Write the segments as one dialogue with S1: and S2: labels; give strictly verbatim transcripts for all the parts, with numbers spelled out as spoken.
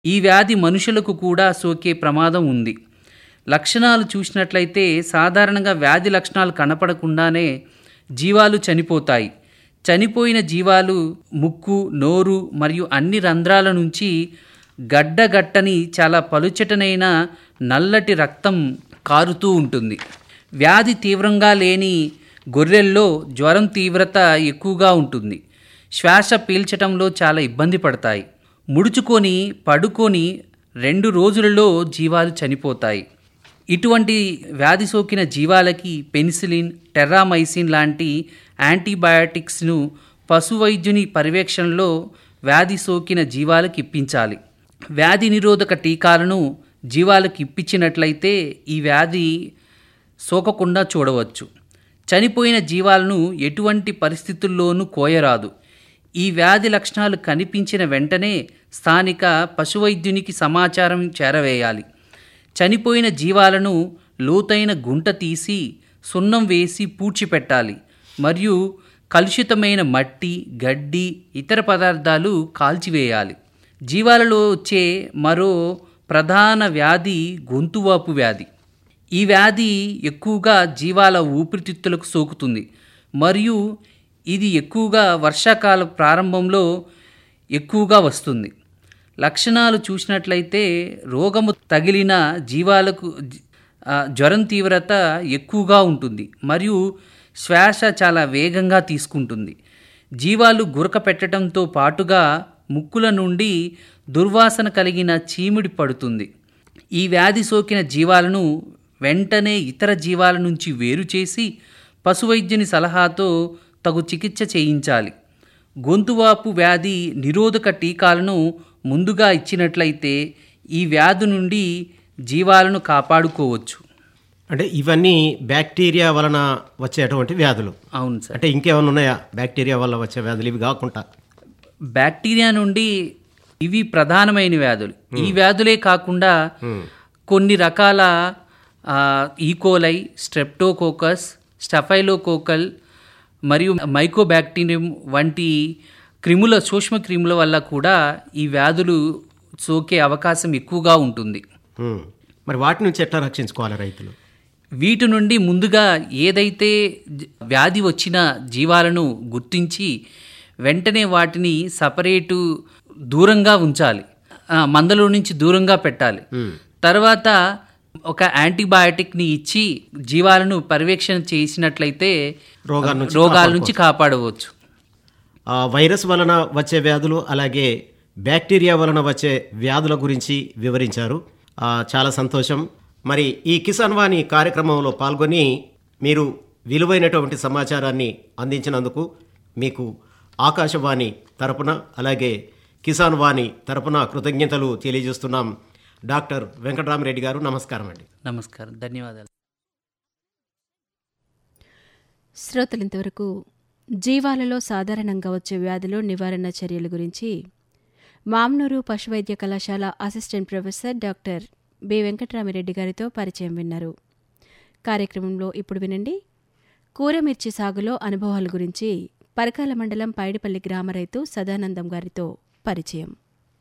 S1: ఈ వ్యాధి మనుషులకు కూడా సోకే ప్రమాదం ఉంది. లక్షణాలు చూసినట్లయితే సాధారణంగా వ్యాధి లక్షణాలు కనపడకుండానే జీవాలు చనిపోతాయి. చనిపోయిన జీవాలు ముక్కు, నోరు మరియు అన్ని రంధ్రాల నుంచి గడ్డగట్టని చాలా పలుచటనైన నల్లటి రక్తం కారుతూ ఉంటుంది. వ్యాధి తీవ్రంగా లేని గొర్రెల్లో జ్వరం తీవ్రత ఎక్కువగా ఉంటుంది. శ్వాస పీల్చటంలో చాలా ఇబ్బంది పడతాయి. ముడుచుకొని పడుకొని రెండు రోజులలో జీవాలు చనిపోతాయి. ఇటువంటి వ్యాధి సోకిన జీవాలకి పెనిసిలిన్, టెర్రామైసిన్ లాంటి యాంటీబయాటిక్స్ను పశు వైద్యుని పర్యవేక్షణలో వ్యాధి సోకిన జీవాలకు ఇప్పించాలి. వ్యాధి నిరోధక టీకాలను జీవాలకు ఇప్పించినట్లయితే ఈ వ్యాధి సోకకుండా చూడవచ్చు. చనిపోయిన జీవాలను ఎటువంటి పరిస్థితుల్లోనూ కోయరాదు. ఈ వ్యాధి లక్షణాలు కనిపించిన వెంటనే స్థానిక పశువైద్యునికి సమాచారం చేరవేయాలి. చనిపోయిన జీవాలను లోతైన గుంట తీసి సున్నం వేసి పూడ్చిపెట్టాలి మరియు కలుషితమైన మట్టి, గడ్డి, ఇతర పదార్థాలు కాల్చివేయాలి. జీవాలలో వచ్చే మరో ప్రధాన వ్యాధి గొంతువాపు వ్యాధి. ఈ వ్యాధి ఎక్కువగా జీవాల ఊపిరితిత్తులకు సోకుతుంది మరియు ఇది ఎక్కువగా వర్షాకాల ప్రారంభంలో ఎక్కువగా వస్తుంది. లక్షణాలు చూసినట్లయితే రోగము తగిలిన జీవాలకు జ్వరం తీవ్రత ఎక్కువగా ఉంటుంది మరియు శ్వాస చాలా వేగంగా తీసుకుంటుంది. జీవాలు గురక పెట్టడంతో పాటుగా ముక్కుల నుండి దుర్వాసన కలిగిన చీమిడి పడుతుంది. ఈ వ్యాధి సోకిన జీవాలను వెంటనే ఇతర జీవాల నుంచి వేరు చేసి పశువైద్యుని సలహాతో తగు చికిత్స చేయించాలి. గొంతువాపు వ్యాధి నిరోధక టీకాలను ముందుగా ఇచ్చినట్లయితే ఈ వ్యాధి నుండి జీవాలను కాపాడుకోవచ్చు.
S2: అంటే ఇవన్నీ బ్యాక్టీరియా వలన వచ్చేటువంటి వ్యాధులు.
S1: అవును సార్.
S2: అంటే ఇంకేమైనా ఉన్నాయా బ్యాక్టీరియా వల్ల వచ్చే వ్యాధులు ఇవి కాకుండా?
S1: బ్యాక్టీరియా నుండి ఇవి ప్రధానమైన వ్యాధులు. ఈ వ్యాధులే కాకుండా కొన్ని రకాల ఈకోలై, స్ట్రెప్టోకోకస్, స్టఫైలోకోకల్ మరియు మైకోబ్యాక్టీరియం వంటి క్రిముల సూక్ష్మ క్రిముల వల్ల కూడా ఈ వ్యాధులు సోకే అవకాశం ఎక్కువగా ఉంటుంది.
S2: మరి వాటి నుంచి ఎట్లా రక్షించుకోవాలి రైతులు?
S1: వీటి నుండి ముందుగా ఏదైతే వ్యాధి వచ్చిన జీవాలను గుర్తించి వెంటనే వాటిని సపరేటు దూరంగా ఉంచాలి, మందలో నుంచి దూరంగా పెట్టాలి. తర్వాత ఒక యాంటీబయాటిక్ని ఇచ్చి జీవాలను పర్యవేక్షణ చేసినట్లయితే రోగాల నుంచి కాపాడవచ్చు.
S2: వైరస్ వలన వచ్చే వ్యాధులు అలాగే బ్యాక్టీరియా వలన వచ్చే వ్యాధుల గురించి వివరించారు. చాలా సంతోషం. మరి ఈ కిసాన్ వాణి కార్యక్రమంలో పాల్గొని మీరు విలువైనటువంటి సమాచారాన్ని అందించినందుకు మీకు ఆకాశవాణి తరపున అలాగే కిసాన్ వాణి తరపున కృతజ్ఞతలు తెలియజేస్తున్నాం. డాక్టర్ వెంకటరామరెడ్డి గారు, నమస్కారం అండి.
S1: నమస్కారం, ధన్యవాదాలు.
S3: శ్రోతలు ఇంతవరకు జీవాలలో సాధారణంగా వచ్చే వ్యాధులు నివారణ చర్యల గురించి మామ్నూరు పశువైద్య కళాశాల assistant professor doctor B Venkatarama Reddy గారితో పరిచయం విన్నారు. కార్యక్రమంలో ఇప్పుడు వినండి కూరమిర్చి సాగులో అనుభవాల గురించి పరకాల మండలం పైడిపల్లి గ్రామ రైతు సదానందం గారితో పరిచయం.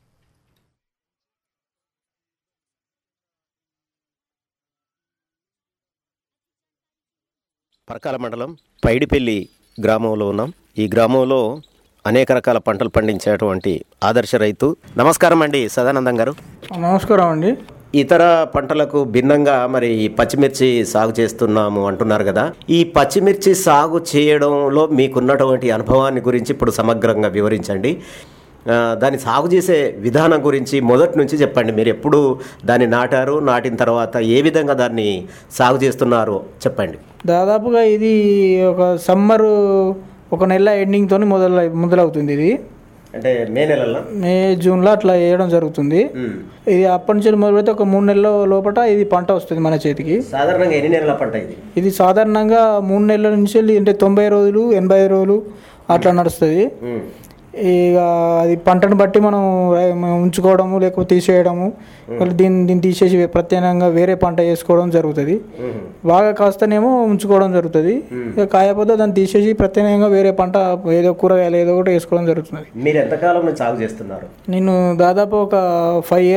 S2: పరకాల మండలం పైడిపల్లి గ్రామంలో ఉన్నాం. ఈ గ్రామంలో అనేక రకాల పంటలు పండించేటువంటి ఆదర్శ రైతు. నమస్కారం అండి సదానందం గారు.
S4: నమస్కారం అండి.
S2: ఇతర పంటలకు భిన్నంగా మరి పచ్చిమిర్చి సాగు చేస్తున్నాము అంటున్నారు కదా, ఈ పచ్చిమిర్చి సాగు చేయడంలో మీకున్నటువంటి అనుభవాన్ని గురించి ఇప్పుడు సమగ్రంగా వివరించండి. దాన్ని సాగు చేసే విధానం గురించి మొదటి నుంచి చెప్పండి. మీరు ఎప్పుడు దాన్ని నాటారు, నాటిన తర్వాత ఏ విధంగా దాన్ని సాగు చేస్తున్నారో చెప్పండి.
S4: దాదాపుగా ఇది ఒక సమ్మర్ ఒక నెల ఎండింగ్తో మొదల మొదలవుతుంది. ఇది
S2: అంటే మే నెలలో
S4: మే జూన్లో అట్లా వేయడం జరుగుతుంది. ఇది అప్పటి నుంచి మొదలైతే ఒక మూడు నెలల లోపల ఇది పంట వస్తుంది మన చేతికి.
S2: సాధారణంగా ఎన్ని నెలల పంట ఇది? ఇది
S4: సాధారణంగా మూడు నెలల నుంచి అంటే తొంభై రోజులు ఎనభై రోజులు అట్లా నడుస్తుంది. ఇక అది పంటను బట్టి మనం ఉంచుకోవడము లేకపోతే తీసేయడము, దీన్ని దీన్ని తీసేసి ప్రత్యేకంగా వేరే పంట వేసుకోవడం జరుగుతుంది. బాగా కాస్తనేమో ఉంచుకోవడం జరుగుతుంది. ఇక కాయపోతే దాన్ని తీసేసి ప్రత్యేకంగా వేరే పంట ఏదో కూరగాయలు ఏదో ఒకటి వేసుకోవడం జరుగుతుంది.
S2: మీరు ఎంతకాలం నుంచి సాగు చేస్తున్నారు?
S4: నేను దాదాపు ఒక ఫైవ్ ఇయర్స్